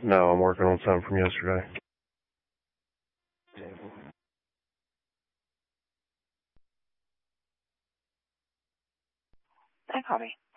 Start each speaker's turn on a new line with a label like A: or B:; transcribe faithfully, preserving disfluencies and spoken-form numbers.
A: No, I'm working on something from yesterday.
B: I copy.